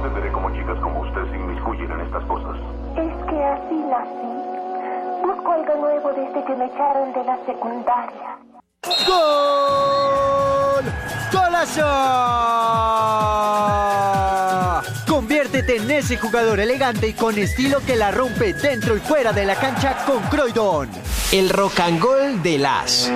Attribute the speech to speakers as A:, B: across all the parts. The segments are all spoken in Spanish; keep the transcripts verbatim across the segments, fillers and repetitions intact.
A: entenderé cómo chicas como usted se inmiscuyen en estas cosas.
B: Es que así nací. Busco algo nuevo desde que me echaron de la secundaria.
C: ¡Gol! ¡Golazo! Conviértete en ese jugador elegante y con estilo que la rompe dentro y fuera de la cancha con Croydon.
D: El rock and roll de las.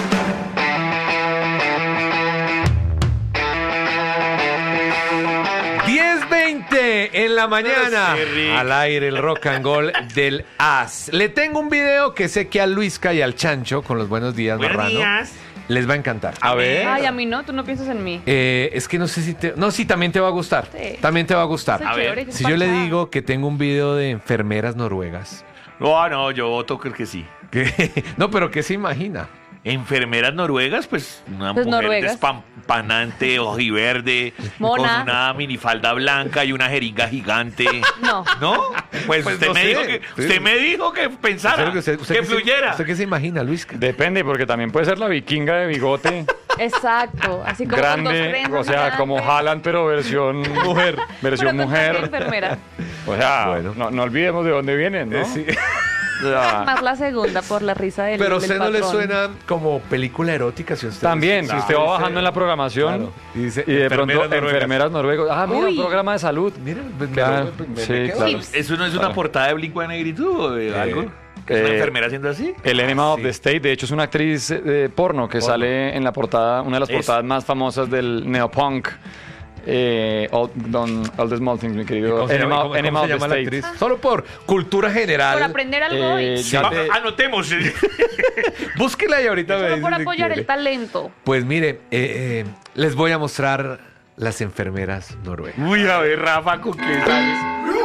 E: diez veinte en la mañana. Al aire el rock and roll del As. Le tengo un video que sé que a Luisca y al Chancho, con los buenos días,
F: Buenos
E: Marrano,
F: días.
E: les va a encantar.
F: A ver.
G: Ay, a mí no, tú no piensas en mí.
E: Eh, es que no sé si te... No, sí, también te va a gustar.
G: Sí.
E: También te va a gustar.
G: Eso es
F: A ver,
G: chévere, que es
E: Si yo le
G: parchada.
E: digo que tengo un video de enfermeras noruegas.
F: No, no, yo voto creo que sí.
E: ¿Qué? No, pero ¿qué se imagina?
F: Enfermeras noruegas, pues una
G: Pues
F: mujer
G: noruegas.
F: despampanante, ojiverde,
G: Mona.
F: con una minifalda blanca y una jeringa gigante.
G: No.
F: ¿No? Pues,
E: Pues
F: usted,
E: no
F: me
E: sé.
F: dijo que,
E: Sí.
F: usted me dijo que pensara,
E: Usted- usted- usted
F: que
E: qué se-
F: fluyera.
E: ¿Usted qué se imagina, Luisca?
H: Depende, porque también puede ser la vikinga de bigote,
G: Exacto, así como con dos
H: grande,
G: trenzas
H: o sea,
G: gigantes.
H: como Haaland, pero versión mujer. Versión
G: Pero con traje de
H: mujer.
G: enfermera.
H: O sea,
E: Bueno.
H: no, no olvidemos de dónde vienen, ¿no?
E: Eh, sí.
H: O sea,
G: Más la segunda por la risa del
E: Pero a
G: del
E: usted no le
G: patrón.
E: suena como película erótica si usted...
H: también, si usted va
E: Claro.
H: bajando en la programación
E: Claro. Y dice,
H: y de pronto
F: enfermeras noruegas.
H: enfermeras noruegos. Ah, mira,
G: Uy.
H: un programa de salud.
E: Miren, me, me-
H: Claro,
E: me- me-
H: sí,
E: me quedo-
H: claro.
F: ¿Eso no es una
H: Claro.
F: portada de Blink ciento ochenta y dos o de
E: Eh,
F: algo? ¿Que es una
H: eh,
F: enfermera haciendo así?
H: El Enema of
E: Sí.
H: the State, de hecho, es una actriz eh, de porno que
E: Porno.
H: sale en la portada, una de las
F: Es-
H: portadas más famosas del neopunk. Eh, all, don, all the Small Things, mi querido.
E: ¿Cómo se llama,
H: Enema,
E: cómo-
H: Enema
E: cómo se
H: of the
E: llama la
H: State.
E: actriz? Solo por cultura general.
G: Por aprender algo
H: Eh,
G: hoy.
H: ya
F: Va-
H: te-
F: Anotemos.
E: Búsquela y ahorita me
G: Solo
E: dice
G: por
E: si
G: apoyar
E: quiere.
G: el talento.
E: Pues mire, eh, eh, les voy a mostrar las enfermeras noruegas.
F: Uy, a ver, Rafa, ¿con qué sales?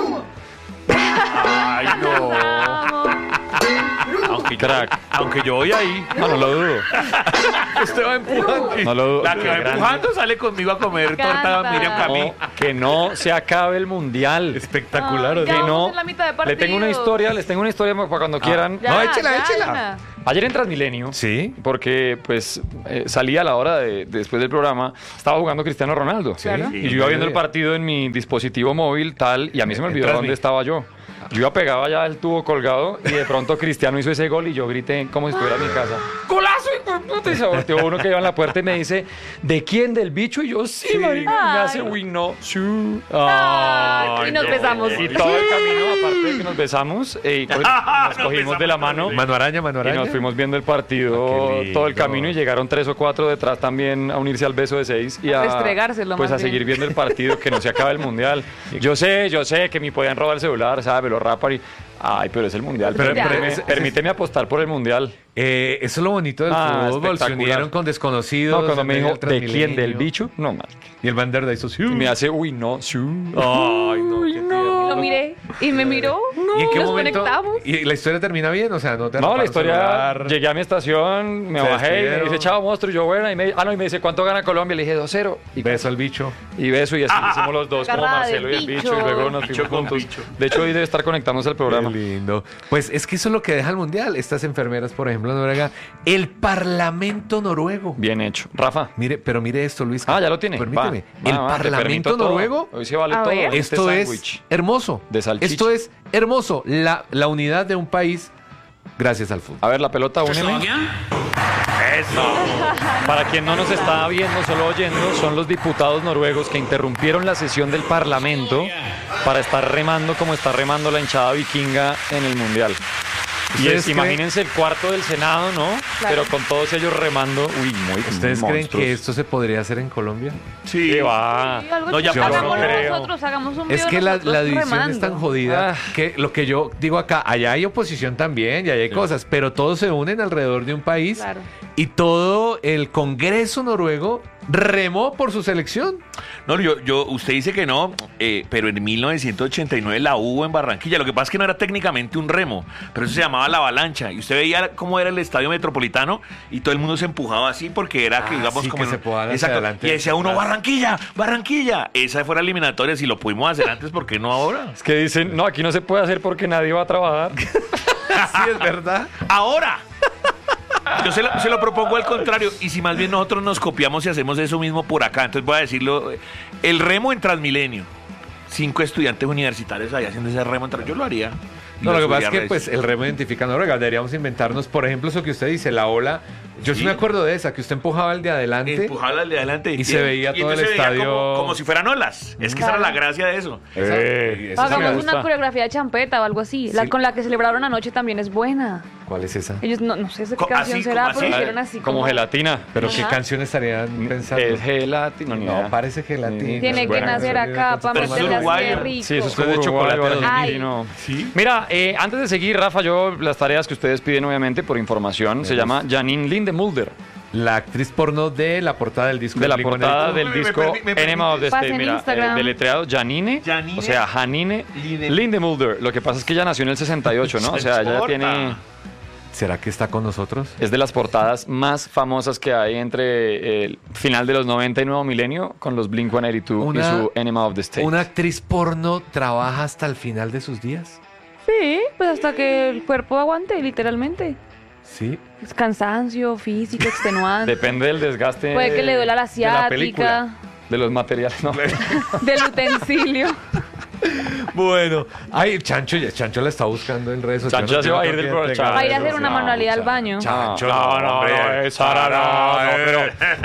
F: Ay, no.
G: Vamos.
F: Aunque yo,
H: Crack.
F: aunque yo voy ahí.
H: No, no lo dudo.
E: Usted va empujando.
H: No lo dudo.
F: La que va
H: Grande.
F: empujando sale conmigo a comer torta
G: Canta.
F: Miriam Camí.
H: No, que no se acabe el mundial.
E: Espectacular.
G: Ay,
E: ¿o
G: ya
E: sí?
H: Que
G: vamos
H: no.
G: en la mitad de
H: Le
G: partido.
H: tengo una historia, les tengo una historia para cuando quieran.
G: Ya,
E: No, échela,
G: ya,
E: échela.
G: ya.
H: Ayer en Transmilenio.
E: Sí.
H: Porque pues eh, salí a la hora de, después del programa, estaba jugando Cristiano Ronaldo.
E: Sí.
G: Claro.
H: Y yo iba viendo el partido en mi dispositivo móvil, tal, y a mí se me
E: En
H: olvidó
E: Transmi.
H: dónde estaba yo. Yo iba pegado allá el tubo colgado y de pronto Cristiano hizo ese gol y yo grité como si estuviera en mi casa. ¡Golazo, hijo de puta! Y se volteó uno que iba en la puerta y me dice, ¿de quién? ¿Del bicho? Y yo, sí, marica. Y me hace,
G: Ay.
H: uy, no. Sí.
G: Ay, y nos
F: no.
G: besamos.
H: Y todo el camino, aparte de que nos besamos, eh, y pues, nos
F: Nos
H: cogimos de la
F: besamos
H: mano.
F: también.
E: Mano araña, mano
H: Y
E: araña.
H: nos fuimos viendo el partido
E: Ah, qué lindo.
H: todo el camino y llegaron tres o cuatro detrás también a unirse al beso de seis y
G: A
H: a
G: restregárselo
H: pues
G: más
H: a seguir
G: bien.
H: viendo el partido, que no se acabe el mundial. Yo sé, yo sé que me podían robar el celular, ¿sabes? Me lo rapan y ay, pero es el mundial.
E: Pero-
G: pero
H: permíteme,
E: ese-
H: permíteme apostar por el mundial.
E: Eh, eso es lo bonito del
H: Ah,
E: fútbol. Se
H: espectacular.
E: unieron con desconocidos.
H: No, cuando
E: en
H: me
E: medio
H: dijo,
E: del
H: ¿de quién? ¿Del
E: Transmilenio.
H: bicho? No, man.
E: Y el Van der Dijk hizo, sí.
H: Y me hace, uy, no, sí.
E: Ay, no, qué tierno.
G: Lo miré y me miró.
E: ¿Y en qué
G: Nos
E: momento?
G: conectamos.
E: ¿Y la historia termina bien? O sea, no te
H: No, la
E: robaron
H: historia,
E: celular.
H: llegué a mi estación, me
E: Se
H: bajé y me
E: despidieron.
H: dice, chao, monstruo, y yo, bueno, y me, ah, no, y me dice, ¿cuánto gana Colombia? Le dije, dos cero. Y
E: Beso al bicho.
H: Y beso, y así hicimos los dos, como
G: Agarrada
H: Marcelo y
G: del
H: el bicho,
G: bicho.
H: y luego nos
F: Bicho
H: fuimos
F: con
H: juntos.
F: bicho.
H: De hecho, hoy debe estar conectándose al programa.
E: Qué lindo. Pues es que eso es lo que deja el mundial. Estas enfermeras, por ejemplo, en Noruega. El parlamento noruego.
H: Bien hecho. Rafa.
E: Mire, pero mire esto, Luis.
H: Ah, ya lo tiene.
E: Permíteme.
H: Va,
E: el
H: va, va, te
E: parlamento
H: permito todo.
E: noruego.
H: Hoy se vale
G: A
H: todo.
G: ver.
H: Este
E: Esto es
H: sándwich
E: hermoso.
H: de salchicha.
E: Esto es hermoso. La, la unidad de un país gracias al fútbol.
H: A ver, la pelota, úneme.
F: Eso.
H: Para quien no nos está viendo, solo oyendo, son los diputados noruegos que interrumpieron la sesión del Parlamento para estar remando como está remando la hinchada vikinga en el Mundial. Y
E: ¿Ustedes
H: es,
E: creen-
H: imagínense el cuarto del Senado, ¿no?
G: Claro.
H: Pero con todos ellos remando. Uy, muy
E: ¿Ustedes creen
H: monstruos.
E: que esto se podría hacer en Colombia?
F: Sí.
H: ¿Qué va?
G: Sí, algo
F: No, ya
G: así.
F: pasó,
G: Hagámoslo
H: creo.
G: nosotros, hagamos un
E: Es
G: video
E: que la,
G: nosotros
E: la división
G: remando.
E: es tan jodida
H: Ah.
E: que lo que yo digo acá, allá hay oposición también y allá hay cosas, pero todos se unen alrededor de un país
G: Claro.
E: y todo el Congreso noruego remó por su selección.
F: No, yo, yo, usted dice que no, eh, pero en mil novecientos ochenta y nueve la hubo en Barranquilla. Lo que pasa es que no era técnicamente un remo, pero eso se llamaba la avalancha. Y usted veía cómo era el estadio metropolitano y todo el mundo se empujaba así porque era que,
E: Ah,
F: digamos,
E: sí,
F: como.
E: que se pueda hacia
F: Exacto.
E: adelante.
F: Y decía uno,
E: Atrás.
F: Barranquilla, Barranquilla. Esa fue la eliminatoria. Si lo pudimos hacer antes, ¿por qué no ahora?
H: Es que dicen, no, aquí no se puede hacer porque nadie va a trabajar.
E: Sí, es verdad.
F: ¡Ahora! Yo se lo, se lo propongo al contrario, y si más bien nosotros nos copiamos y hacemos eso mismo por acá, entonces voy a decirlo, el remo en Transmilenio, cinco estudiantes universitarios ahí haciendo ese remo, yo lo haría.
E: No, lo que pasa es que
F: Redes.
E: pues el remo identifica Noruega. Deberíamos inventarnos, por ejemplo, eso que usted dice, la ola. Yo sí,
F: Sí.
E: me acuerdo de esa, que usted empujaba el de adelante.
F: Empujaba al de adelante.
E: Y se veía todo el
F: entonces se veía
E: estadio.
F: Como, como si fueran olas. Es que esa era la gracia de eso.
E: Esa-
H: Eh,
E: esa sí me
G: Hagamos
E: gusta.
G: una coreografía de champeta o algo así. La
E: Sí.
G: con la que celebraron anoche también es buena.
E: ¿Cuál es esa?
G: Ellos no, no sé qué
F: Co-
G: canción
F: así,
G: será,
F: como
G: pero
F: así.
G: hicieron así
H: Como gelatina.
E: ¿Pero qué
G: Ajá.
E: canción estarían pensando?
H: Es gelatina. ni
E: No,
H: idea.
E: parece gelatina.
G: Tiene que
H: Bueno,
G: nacer
E: eso
G: acá para
F: Pero es
G: meterle así de
F: uruguayo.
G: rico.
H: Sí, eso es
E: Esto
H: como
E: es de chocolate
H: Uruguay,
E: dos
H: Brasil,
G: mil.
H: y no.
F: Sí.
H: Mira, eh, antes de seguir, Rafa, yo las tareas que ustedes piden, obviamente, por información, se llama Janine Lindemulder,
E: La actriz porno de la portada del disco.
H: de la
E: Blink one
H: portada
E: eighty-two.
H: del
F: Me- me
H: disco
F: permi- me
H: Enema of the
G: Pasa
H: State.
G: en
H: Mira,
G: Instagram.
H: eh, deletreado Janine,
F: Janine
H: o sea, Janine
F: Linde-
H: Lindemulder. Lo que pasa es que ella nació en el sesenta y ocho, ¿no? O sea, ella ya
F: importa.
H: tiene...
E: ¿Será que está con nosotros?
H: Es de las portadas más famosas que hay entre el final de los noventa y nuevo milenio con los Blink ciento ochenta y dos y
E: Una-
H: su Enema of the State.
E: ¿Una actriz porno trabaja hasta el final de sus días?
G: Sí, pues hasta que el cuerpo aguante, literalmente.
E: Sí.
G: Es cansancio físico, extenuante.
H: Depende del desgaste
G: Puede que le duela la
E: de la película.
G: ciática,
H: de los materiales. No.
G: del utensilio.
E: Bueno, ay, Chancho, ya Chancho la está buscando en redes sociales.
H: Chancho ya se va a ir del
E: Yo
H: programa.
E: creo que tenga
G: Va a ir a
E: redes
G: hacer una
E: sociales.
G: manualidad al
E: Chan-
G: baño.
E: Chancho,
H: no, no,
E: hombre.
H: no, es Sara, no, no, pero...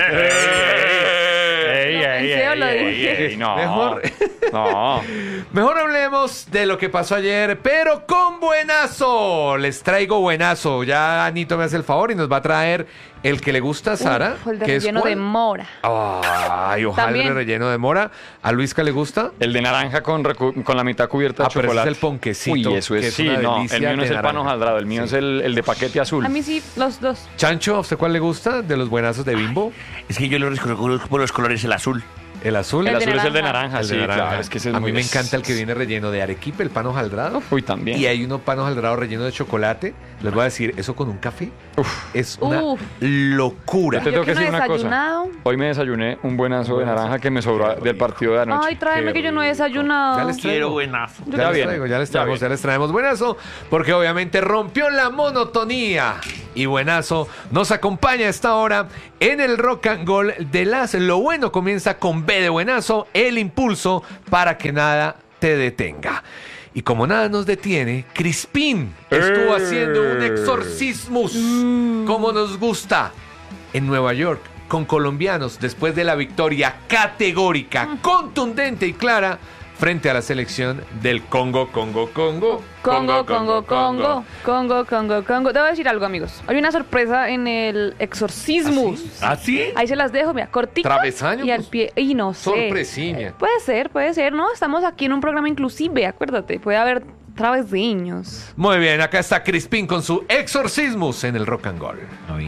H: Ey,
G: Lo
H: ey,
G: pensé o
H: ey,
G: lo
H: ey,
G: dije.
H: ey, no.
E: Mejor-
H: No.
E: Mejor hablemos de lo que pasó ayer, pero con buenazo. Les traigo buenazo. Ya Anito me hace el favor y nos va a traer el que le gusta a Sara.
G: Uf, el de
E: que es
G: relleno de
E: cuál?
G: mora.
E: Ay, ojalá el de
G: También.
E: relleno de mora. ¿A Luisca le gusta?
H: El de naranja con, recu- con la mitad cubierta de
E: Ah, pero ese
H: chocolate.
E: es el ponquecito,
H: Uy, eso
E: que
H: es,
E: es
H: sí,
E: una
H: no.
E: delicia
H: El mío no
E: de
H: es el pan
E: naranja.
H: hojaldrado, el mío
E: Sí.
H: es el, el de paquete azul.
G: A mí sí, los dos.
E: Chancho, ¿a usted cuál le gusta de los buenazos de Bimbo?
F: Es que yo lo reconozco por los colores, el azul.
E: ¿El azul?
H: El
G: El de
H: azul es el de
G: naranja.
H: naranja,
E: El de
H: sí,
E: naranja.
H: claro. Es que ese es
E: a
H: muy
E: mí me encanta el que viene relleno de arequipe, el pan hojaldrado.
H: Uy, también.
E: Y hay uno pan hojaldrado relleno de chocolate. Les voy a decir, eso con un café es una
G: Uf.
E: locura.
H: Yo te
G: Yo
H: tengo que
G: que no he
H: decir una cosa.
G: desayunado.
H: Hoy me desayuné un buenazo de naranja que me sobró del partido de anoche.
G: Ay, tráeme
E: Qué
G: que yo no he
E: rico.
G: desayunado.
E: Ya les traigo.
F: Quiero buenazo.
E: Ya
H: Ya
E: les
H: viene,
E: traigo, ya les
H: ya
E: traemos, ya
H: viene.
E: les traemos buenazo, porque obviamente rompió la monotonía. Y buenazo nos acompaña a esta hora en el Rock and Roll de las. Lo bueno comienza con B de buenazo, el impulso para que nada te detenga. Y como nada nos detiene, Crispín estuvo
H: ¡Eh!
E: haciendo un exorcismus, como nos gusta, en Nueva York, con colombianos, después de la victoria categórica, contundente y clara frente a la selección del Congo, Congo, Congo.
G: Congo, Congo, Congo, Congo, Congo, Congo. Debo decir algo, amigos. Hay una sorpresa en el exorcismus.
E: ¿Ah, sí?
G: Ahí se las dejo, mira, cortito
E: Travesaño,
G: y al
E: pues,
G: pie. Y no sé.
E: sorpresiña.
G: Puede ser, puede ser, ¿no? Estamos aquí en un programa inclusive, acuérdate. Puede haber travesiños.
E: Muy bien, acá está Crispín con su exorcismus en el Rock and Roll.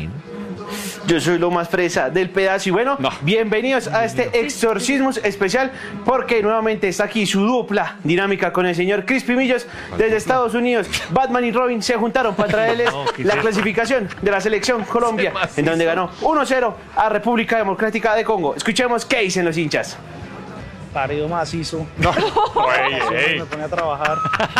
I: Yo soy lo más fresa del pedazo y bueno,
H: No.
I: bienvenidos a este exorcismos especial porque nuevamente está aquí su dupla dinámica con el señor Crispy Millos desde Estados Unidos. Batman y Robin se juntaron para traerles la clasificación de la selección Colombia, en donde ganó uno cero a República Democrática de Congo. Escuchemos qué dicen los hinchas.
J: Parido macizo.
H: Ey,
J: Me pone a trabajar.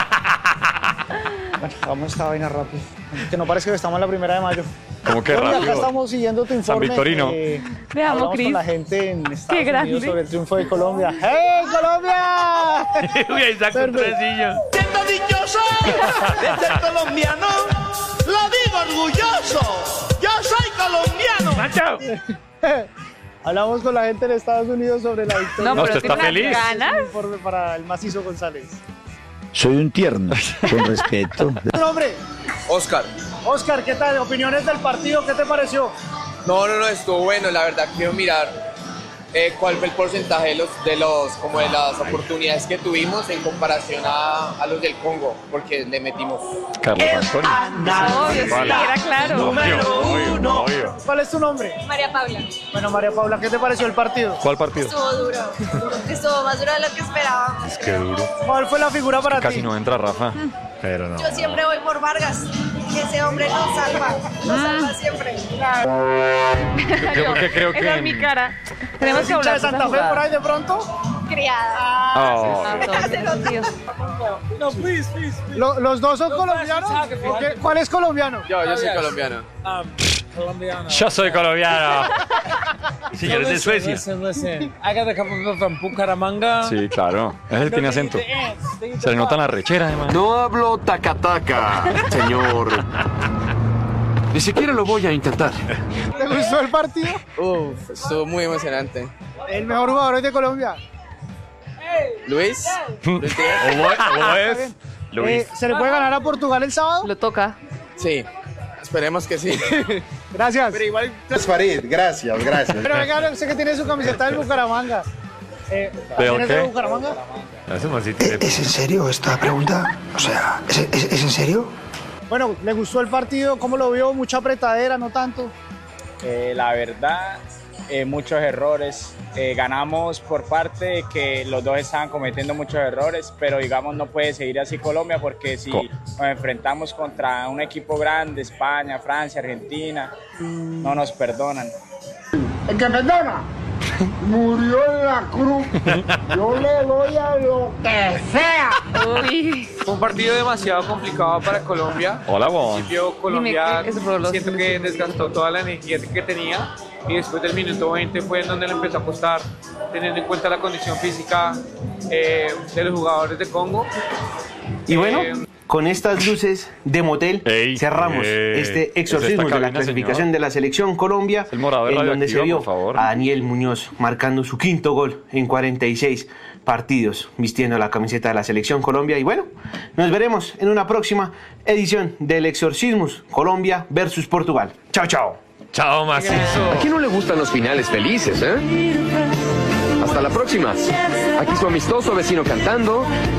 J: Bueno, vamos a esta vaina rápido. Que no parece que estamos en la primera de mayo.
H: ¿Cómo que
J: Bueno, acá
H: rápido?
J: estamos siguiendo tu informe.
H: Victorino.
J: eh,
G: Veamos,
J: hablamos
G: Cris.
J: con la gente en Estados
G: Qué grande.
J: Unidos sobre el triunfo de Colombia. ¡Hey, Colombia!
F: Uy, ahí saco un
J: Perfecto.
F: tresillo.
K: Siento dichoso de ser colombiano, lo digo orgulloso, yo soy colombiano.
F: Macho.
J: Hablamos con la gente en Estados Unidos sobre la victoria.
G: No,
H: No,
G: pero
H: usted está
G: tiene unas
H: feliz.
G: ganas.
J: Un informe para el macizo González.
L: Soy un tierno, con respeto.
J: ¿Tu nombre?
M: Oscar.
J: Oscar, ¿qué tal? ¿Opiniones del partido? ¿Qué te pareció?
M: No, no, no, estuvo bueno, la verdad. Quiero mirar eh, cuál fue el porcentaje de los, de los, como de las oportunidades que tuvimos en comparación a, a los del Congo, porque le metimos.
H: Carlos Antonio.
G: Obvio, sí, era claro.
H: Obvio, obvio, obvio.
J: ¿Cuál es tu nombre?
N: María Paula.
J: Bueno, María Paula, ¿qué te pareció el partido?
H: ¿Cuál partido?
N: Estuvo duro. Estuvo más duro de lo que esperábamos.
H: Qué duro.
J: ¿Cuál fue la figura para
H: Casi
J: ti?
H: no entra Rafa. Pero no.
N: Yo siempre voy por Vargas. Ese hombre nos salva. Nos salva siempre.
H: Yo porque creo que...
G: Esa es mi cara. Tenemos
J: ¿Es
G: que
J: hincha
G: hablar
J: de Santa Fe por ahí de pronto?
N: Criada.
H: Oh.
G: Ah, todos esos tíos.
J: Lo- ¿Los dos son colombianos? ¿O qué? ¿Cuál es colombiano?
M: Yo, yo soy colombiano.
O: colombiano.
H: Yo soy colombiano.
F: Señores de Suecia.
O: Listen, listen. I got a couple people from Bucaramanga.
H: Sí, claro. Él tiene acento. Se le nota la rechera, además.
P: No hablo tacataca, señor. Ni siquiera lo voy a intentar.
J: ¿Te gustó el partido?
M: Uf, estuvo muy emocionante.
J: El mejor jugador es de Colombia.
M: Luis. Luis
J: Está bien. Eh, ¿Se le puede ganar a Portugal el sábado?
G: Lo toca.
M: Sí, esperemos que sí.
J: Gracias.
M: Pero igual...
Q: Farid, gracias, gracias.
J: Pero venga, usted que tiene su camiseta del Bucaramanga. Eh,
H: ¿Pero
J: ¿Tienes
H: qué?
J: de Bucaramanga?
R: ¿Es en serio esta pregunta? O sea, ¿es, es, es en serio?
J: Bueno, ¿le gustó el partido? ¿Cómo lo vio? ¿Mucha apretadera? ¿No tanto?
S: Eh, la verdad, eh, muchos errores. Eh, ganamos por parte de que los dos estaban cometiendo muchos errores, pero digamos no puede seguir así Colombia porque si nos enfrentamos contra un equipo grande, España, Francia, Argentina, no nos perdonan.
J: El que perdona murió en la cruz. Yo le doy a lo que sea.
G: Uy.
T: Fue un partido demasiado complicado para Colombia.
H: Hola, Bon.
T: Al principio Colombia
G: Dime, es Rolos.
T: siento que desgastó toda la energía que tenía y después del minuto veinte fue en donde le empezó a costar, teniendo en cuenta la condición física eh, de los jugadores de Congo.
I: Y bueno,
T: Eh,
I: con estas luces de motel
H: Ey,
I: cerramos
H: eh,
I: este
H: ¿es esta
I: exorcismo de la
H: cabina,
I: clasificación
H: señor?
I: de la selección Colombia,
H: El morado
I: en donde se
H: radioactivo,
I: vio
H: por favor.
I: a Daniel Muñoz marcando su quinto gol en cuarenta y seis partidos, vistiendo la camiseta de la selección Colombia. Y bueno, nos veremos en una próxima edición del Exorcismus Colombia versus Portugal. Chao, chao.
E: Chao, macizo.
P: ¿A quién no le gustan los finales felices, eh? Hasta la próxima. Aquí su amistoso vecino cantando.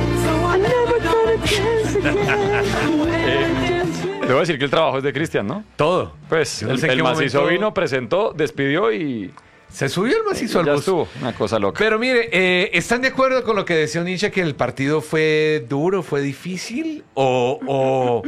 H: Debo decir que el trabajo es de Cristian, ¿no?
E: Todo.
H: Pues
E: Yo no
H: el,
E: sé en
H: el
E: qué
H: macizo
E: momento-
H: vino, presentó, despidió y...
E: Se subió el macizo al
H: ya
E: bus.
H: estuvo. Una cosa loca.
E: Pero mire, eh, ¿están de acuerdo con lo que decía un hincha que el partido fue duro, fue difícil? ¿O, o,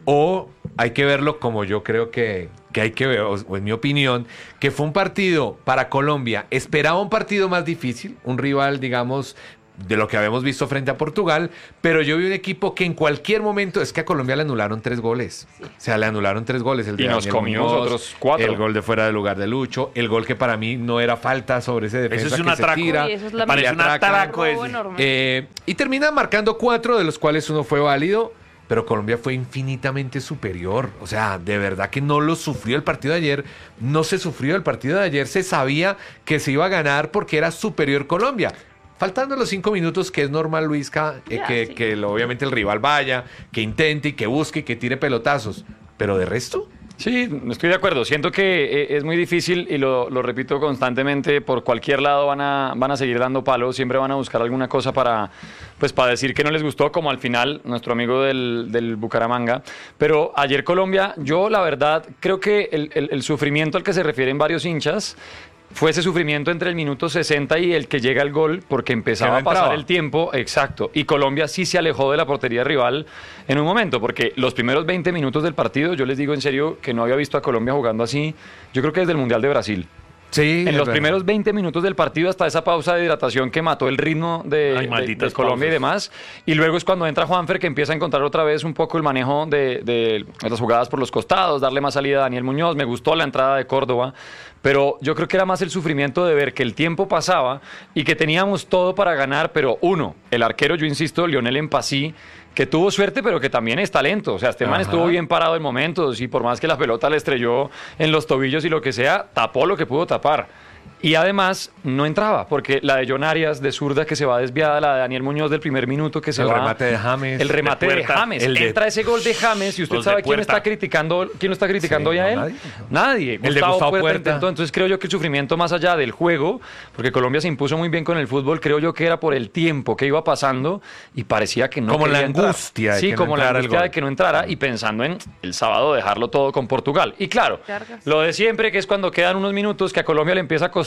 E: o hay que verlo como yo creo que, que hay que ver, o, o en mi opinión, que fue un partido para Colombia? Esperaba un partido más difícil, un rival, digamos, de lo que habíamos visto frente a Portugal, pero yo vi un equipo que en cualquier momento, es que a Colombia le anularon tres goles. O sea, le anularon tres goles. El de
H: Y nos
E: Daniel
H: comimos
E: Muñoz,
H: otros cuatro.
E: El gol de fuera de lugar de Lucho, el gol que para mí no era falta sobre ese defensa
F: Eso es un
E: que se
F: atraco.
E: tira.
G: Uy, eso es la
F: Parece
E: le
F: un
E: atracan.
F: atraco ese.
G: enorme.
E: Eh, y termina marcando cuatro, de los cuales uno fue válido, pero Colombia fue infinitamente superior. O sea, de verdad que no lo sufrió el partido de ayer, no se sufrió el partido de ayer, se sabía que se iba a ganar porque era superior Colombia. Faltando los cinco minutos, que es normal, Luisca, eh,
G: Ya,
E: que,
G: sí.
E: que lo- obviamente el rival vaya, que intente y que busque y que tire pelotazos. Pero de resto,
H: Sí, estoy de acuerdo. Siento que eh, es muy difícil y lo, lo repito constantemente. Por cualquier lado van a, van a seguir dando palos. Siempre van a buscar alguna cosa para, pues, para decir que no les gustó, como al final nuestro amigo del, del Bucaramanga. Pero ayer Colombia, yo la verdad creo que el, el- el sufrimiento al que se refieren varios hinchas fue ese sufrimiento entre el minuto sesenta y el que llega el gol, porque empezaba
E: Que no
H: a pasar
E: entraba.
H: el tiempo, exacto, y Colombia sí se alejó de la portería rival en un momento, porque los primeros veinte minutos del partido, yo les digo en serio que no había visto a Colombia jugando así, yo creo que desde el Mundial de Brasil.
E: sí.
H: En
E: es
H: los
E: verdad.
H: primeros veinte minutos del partido, hasta esa pausa de hidratación que mató el ritmo de,
F: Ay,
H: de-
F: malditas
H: de Colombia y
F: pausas.
H: demás. Y luego es cuando entra Juanfer, que empieza a encontrar otra vez un poco el manejo de, de las jugadas por los costados, darle más salida a Daniel Muñoz. Me gustó la entrada de Córdoba, pero yo creo que era más el sufrimiento de ver que el tiempo pasaba y que teníamos todo para ganar, pero uno, el arquero, yo insisto, Lionel Empasí, que tuvo suerte, pero que también es talento. O sea, este man
E: Ajá.
H: estuvo bien parado en momentos y por más que la pelota le estrelló en los tobillos y lo que sea, tapó lo que pudo tapar. Y además no entraba, porque la de John Arias de zurda que se va desviada, la de Daniel Muñoz del primer minuto que se
E: El
H: va.
E: remate de James.
H: El remate
E: De
H: de,
E: puerta.
H: James.
E: El de-
H: Entra ese gol de James y usted
F: Los de
H: sabe quién
F: puerta.
H: está criticando, quién lo está criticando
E: Sí,
H: ya
E: no,
H: él.
E: nadie.
H: Nadie.
E: El de Gustavo Puerta.
H: intentó. Entonces creo yo que el sufrimiento más allá del juego, porque Colombia se impuso muy bien con el fútbol, creo yo que era por el tiempo que iba pasando y parecía que no
E: Como la
H: quería entrar.
E: angustia de
H: Sí,
E: que no
H: como la
E: entrara el
H: angustia
E: gol.
H: de que no entrara y pensando en el sábado dejarlo todo con Portugal. Y claro,
G: Cargas.
H: lo de siempre, que es cuando quedan unos minutos que a Colombia le empieza a costar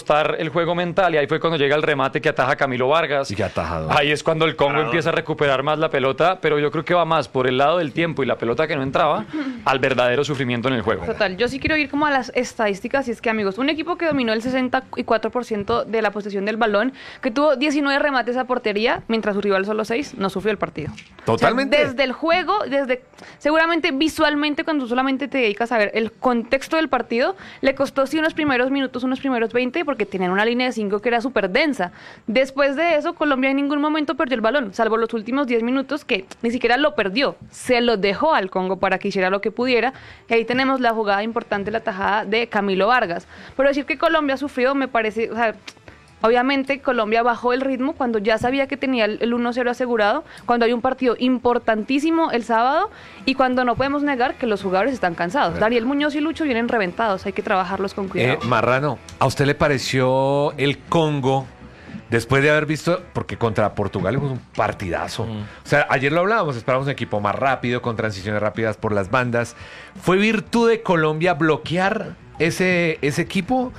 H: apostar el juego mental y ahí fue cuando llega el remate que ataja Camilo Vargas.
E: Y que atajado.
H: Ahí es cuando el Congo
F: Parador.
H: empieza a recuperar más la pelota, pero yo creo que va más por el lado del tiempo y la pelota que no entraba al verdadero sufrimiento en el juego.
G: Total, yo sí quiero ir como a las estadísticas y es que, amigos, un equipo que dominó el sesenta y cuatro por ciento de la posesión del balón, que tuvo diecinueve remates a portería, mientras su rival solo seis, no sufrió el partido.
E: Totalmente.
G: O sea, desde el juego, desde seguramente visualmente, cuando tú solamente te dedicas a ver el contexto del partido, le costó sí unos primeros minutos, unos primeros veinte, porque tenían una línea de cinco que era súper densa. Después de eso, Colombia en ningún momento perdió el balón, salvo los últimos diez minutos que ni siquiera lo perdió, se lo dejó al Congo para que hiciera lo que pudiera. Y ahí tenemos la jugada importante, la tajada de Camilo Vargas. Pero decir que Colombia sufrió, me parece, o sea, obviamente Colombia bajó el ritmo cuando ya sabía que tenía el uno cero asegurado, cuando hay un partido importantísimo el sábado y cuando no podemos negar que los jugadores están cansados. Daniel Muñoz y Lucho vienen reventados, hay que trabajarlos con cuidado.
E: Eh, Marrano, ¿a usted le pareció el Congo, después de haber visto, porque contra Portugal fue un partidazo? Mm. O sea, ayer lo hablábamos, esperábamos un equipo más rápido, con transiciones rápidas por las bandas. ¿Fue virtud de Colombia bloquear ese, ese equipo?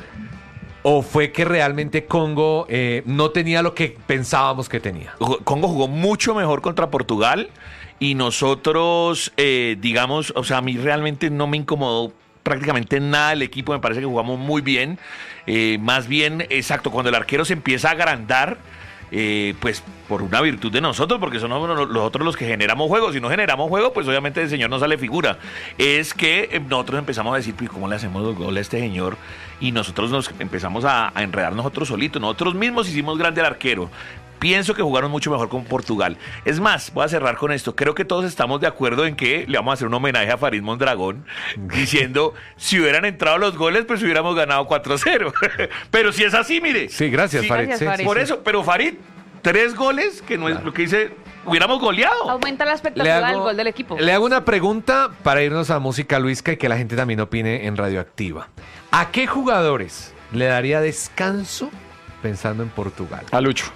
E: ¿O fue que realmente Congo eh, no tenía lo que pensábamos que tenía?
F: Congo jugó mucho mejor contra Portugal y nosotros, eh, digamos, o sea, a mí realmente no me incomodó prácticamente nada el equipo, me parece que jugamos muy bien. Eh, más bien, exacto, cuando el arquero se empieza a agrandar, eh, pues por una virtud de nosotros, porque somos nosotros los que generamos juegos. Si no generamos juego, pues obviamente el señor no sale figura. Es que nosotros empezamos a decir, pues, ¿cómo le hacemos los goles a este señor? Y nosotros nos empezamos a, a enredar nosotros solitos. Nosotros mismos hicimos grande al arquero. Pienso que jugaron mucho mejor con Portugal. Es más, voy a cerrar con esto. Creo que todos estamos de acuerdo en que le vamos a hacer un homenaje a Farid Mondragón, diciendo, si hubieran entrado los goles, pues hubiéramos ganado cuatro cero. Pero si es así, mire.
E: Sí, gracias,
F: sí,
E: Farid.
G: Gracias,
E: Sí,
G: Farid.
E: sí,
F: Por
E: sí.
F: eso, pero Farid, tres goles, que no es lo que dice, hubiéramos goleado.
G: Aumenta la
E: Le
G: expectativa del
E: hago,
G: gol del equipo.
E: le hago una pregunta para irnos a música Luisca y que la gente también opine en Radioactiva. ¿A qué jugadores le daría descanso pensando en Portugal?
H: A Lucho.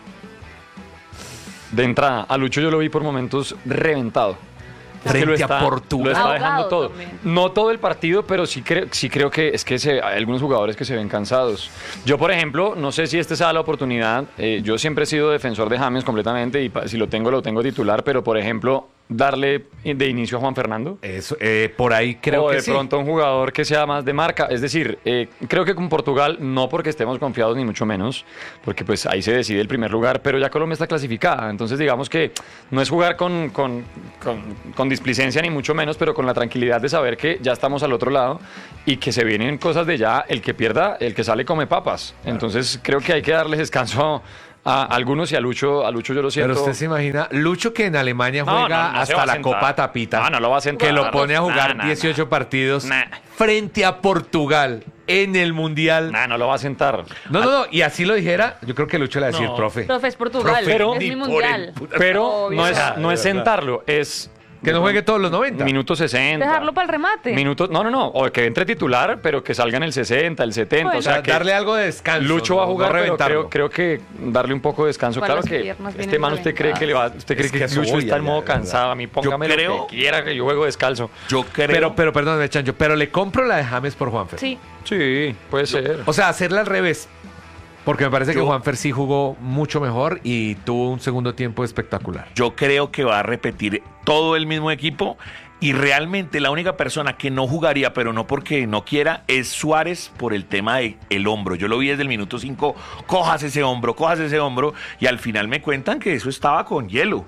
H: De entrada, a Lucho yo lo vi por momentos reventado. Es que
E: Frente
H: lo
E: a
H: está,
E: Portugal.
H: Lo está
G: Ahogado
H: dejando todo.
G: también.
H: No todo el partido, pero sí creo, sí creo que es que se- hay algunos jugadores que se ven cansados. Yo, por ejemplo, no sé si esta sea la oportunidad. eh, yo siempre he sido defensor de James completamente y pa- si lo tengo, lo tengo titular, pero, por ejemplo, darle de inicio a Juan Fernando.
E: Eso, eh, por ahí creo
H: o
E: que
H: de
E: sí.
H: pronto un jugador que sea más de marca. Es decir, eh, creo que con Portugal, no porque estemos confiados ni mucho menos, porque pues ahí se decide el primer lugar, pero ya Colombia está clasificada. Entonces digamos que no es jugar con, con, con, con displicencia ni mucho menos, pero con la tranquilidad de saber que ya estamos al otro lado y que se vienen cosas de ya, el que pierda, el que sale come papas. Entonces creo que hay que darles descanso a algunos y a Lucho, a Lucho yo lo siento.
E: Pero usted se imagina, Lucho que en Alemania
H: No,
E: juega
H: no, no se va
E: hasta
H: a
E: la
H: sentar.
E: Copa Tapita.
H: No, no lo va a sentar.
E: Que lo pone a jugar
H: Nah, nah,
E: dieciocho partidos
H: Nah.
E: frente a Portugal en el Mundial.
H: Nah, no lo va a sentar.
E: No, no, no. Y así lo dijera, yo creo que Lucho le va a decir,
H: No.
E: profe.
G: Profe, es Portugal,
E: Profe,
H: pero-
G: es
E: ni
G: mi
E: por
G: mundial.
E: el puta-
H: Pero
G: Obvio.
H: no es,
E: Ah,
H: no es
E: de verdad.
H: sentarlo, es...
E: Que no juegue todos los noventa.
H: Minuto sesenta.
G: Dejarlo para el remate.
H: Minutos, no, no, no, o que entre titular, pero que salga en el sesenta, el setenta,
G: Bueno.
H: o sea, que
E: darle algo de descanso.
H: Lucho va a
E: no-
H: jugar,
E: no
H: pero
E: reventarlo.
H: creo, creo que darle un poco de descanso.
G: Igual
H: Claro
G: las
H: que
G: piernas
H: este
G: vienen
H: man usted cree que le va, usted cree
E: Es
H: que,
E: que eso
H: Lucho
E: voy
H: está en
E: allá,
H: modo
E: de verdad.
H: cansado, a mí póngame
F: Yo
H: lo
F: creo-
H: que quiera que yo juego descalzo.
F: Yo creo.
E: Pero, pero, perdóname, Chancho, pero le compro la de James por Juanfer.
G: Sí.
H: Sí, puede ser.
E: O sea, hacerla al revés. Porque me parece que
F: Yo-
E: Juanfer sí jugó mucho mejor y tuvo un segundo tiempo espectacular.
F: Yo creo que va a repetir todo el mismo equipo y realmente la única persona que no jugaría, pero no porque no quiera, es Suárez por el tema del el hombro. Yo lo vi desde el minuto cinco, cojas ese hombro, cojas ese hombro y al final me cuentan que eso estaba con hielo.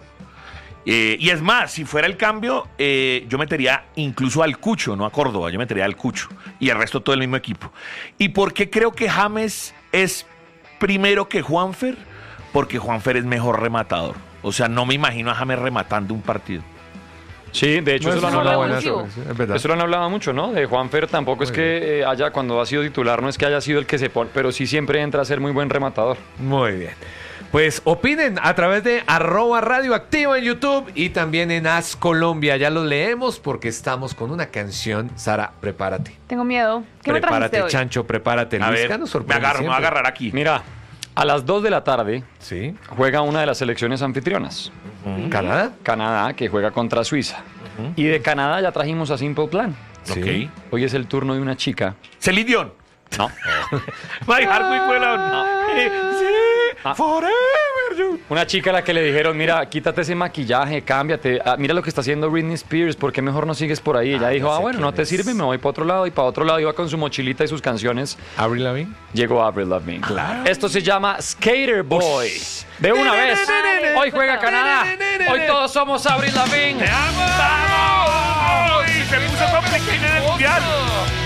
F: Eh, y es más, si fuera el cambio, eh, yo metería incluso al Cucho, no a Córdoba, yo metería al Cucho y el resto todo el mismo equipo. ¿Y por qué creo que James es primero que Juanfer? Porque Juanfer es mejor rematador. O sea, no me imagino a James rematando un partido.
H: Sí, de hecho,
E: No,
H: eso, lo han
E: es una
H: hablado
E: buena
H: mucho.
E: referencia, es verdad.
H: Eso lo han hablado mucho, ¿no? De Juanfer tampoco es que eh, haya, cuando ha sido titular, no es que haya sido el que se pone, pero sí siempre entra a ser muy buen rematador.
E: Muy bien. Pues opinen a través de arroba radioactiva en YouTube y también en As Colombia. Ya los leemos porque estamos con una canción. Sara, prepárate.
G: Tengo miedo. ¿Qué me trajiste
E: Prepárate,
G: hoy?
E: Chancho, prepárate.
F: A
E: Luisca
F: ver,
E: nos
F: me
E: sorprende
F: agarro, me voy a
E: siempre.
F: agarrar aquí.
H: Mira, a las dos de la tarde
E: Sí.
H: juega una de las selecciones anfitrionas.
E: ¿Canadá?
H: Canadá, que juega contra Suiza. Y de Canadá ya trajimos a Simple Plan.
E: Sí.
F: Ok.
H: Hoy es el turno de una chica
F: Celine Dion.
H: No.
F: My Heart Will Go On.
H: No.
F: Sí,
H: Ah.
F: forever you.
H: Una chica a la que le dijeron, mira, quítate ese maquillaje, cámbiate, ah, mira lo que está haciendo Britney Spears, ¿por qué mejor no sigues por ahí? Ella
E: Ah,
H: dijo,
E: no
H: ah,
E: sé
H: bueno, no
E: quién
H: te
E: es.
H: sirve, me voy para otro lado, y para otro lado iba con su mochilita y sus canciones.
E: ¿Avril Lavigne?
H: Llegó Avril Lavigne. Claro. Esto se llama Skater Boy. De una vez, hoy juega Canadá, hoy todos somos Avril Lavigne.
F: ¡Vamos! Y se puso complicado en el mundial.